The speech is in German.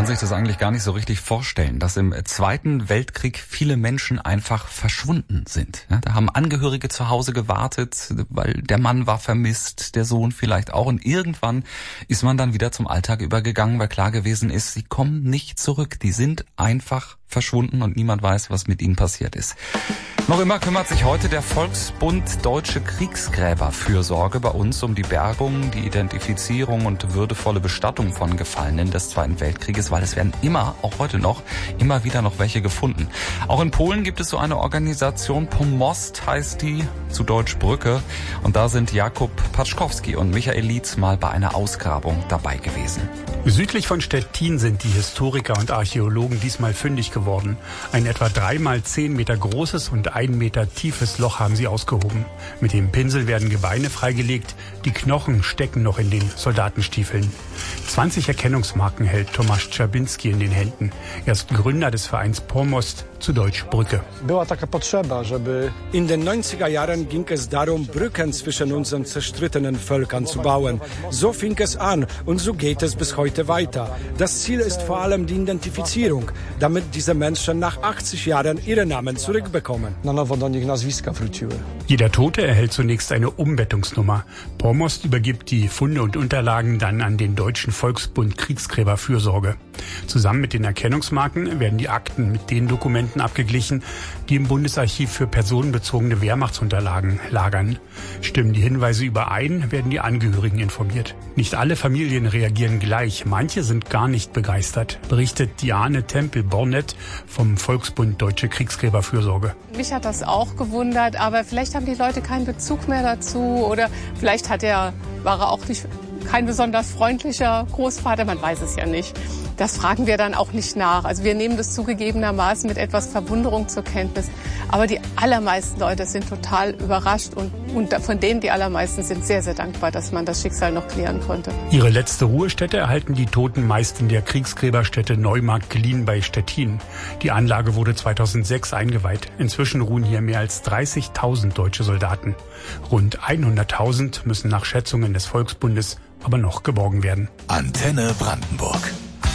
kann sich das eigentlich gar nicht so richtig vorstellen, dass im Zweiten Weltkrieg viele Menschen einfach verschwunden sind. Ja, da haben Angehörige zu Hause gewartet, weil der Mann war vermisst, der Sohn vielleicht auch. Und irgendwann ist man dann wieder zum Alltag übergegangen, weil klar gewesen ist, sie kommen nicht zurück. Die sind einfach verschwunden und niemand weiß, was mit ihnen passiert ist. Noch immer kümmert sich heute der Volksbund Deutsche Kriegsgräberfürsorge bei uns um die Bergung, die Identifizierung und würdevolle Bestattung von Gefallenen des Zweiten Weltkrieges, weil es werden immer, auch heute noch, immer wieder noch welche gefunden. Auch in Polen gibt es so eine Organisation, Pomost heißt die, zu Deutsch Brücke. Und da sind Jakub Paczkowski und Michael Lietz mal bei einer Ausgrabung dabei gewesen. Südlich von Stettin sind die Historiker und Archäologen diesmal fündig geworden. Ein etwa 3 mal 10 Meter großes und 1 Meter tiefes Loch haben sie ausgehoben. Mit dem Pinsel werden Gebeine freigelegt, die Knochen stecken noch in den Soldatenstiefeln. 20 Erkennungsmarken hält Tomasz Czabinski in den Händen. Er ist Gründer des Vereins Pomost, zu Deutsch Brücke. In den 90er Jahren ging es darum, Brücken zwischen unseren zerstrittenen Völkern zu bauen. So fing es an und so geht es bis heute weiter. Das Ziel ist vor allem die Identifizierung, damit diese Menschen nach 80 Jahren ihre Namen zurückbekommen. Jeder Tote erhält zunächst eine Umbettungsnummer. Pomost übergibt die Funde und Unterlagen dann an den Deutschen Volksbund Kriegsgräberfürsorge. Zusammen mit den Erkennungsmarken werden die Akten mit den Dokumenten abgeglichen, die im Bundesarchiv für personenbezogene Wehrmachtsunterlagen lagern. Stimmen die Hinweise überein, werden die Angehörigen informiert. Nicht alle Familien reagieren gleich, manche sind gar nicht begeistert, berichtet Diane Tempel-Bornett vom Volksbund Deutsche Kriegsgräberfürsorge. Mich hat das auch gewundert, aber vielleicht haben die Leute keinen Bezug mehr dazu oder vielleicht war er auch nicht kein besonders freundlicher Großvater, man weiß es ja nicht. Das fragen wir dann auch nicht nach. Also wir nehmen das zugegebenermaßen mit etwas Verwunderung zur Kenntnis. Aber die allermeisten Leute sind total überrascht und von denen die allermeisten sind sehr, sehr dankbar, dass man das Schicksal noch klären konnte. Ihre letzte Ruhestätte erhalten die Toten meist in der Kriegsgräberstätte Neumarkt-Glien bei Stettin. Die Anlage wurde 2006 eingeweiht. Inzwischen ruhen hier mehr als 30.000 deutsche Soldaten. Rund 100.000 müssen nach Schätzungen des Volksbundes aber noch geborgen werden. Antenne Brandenburg.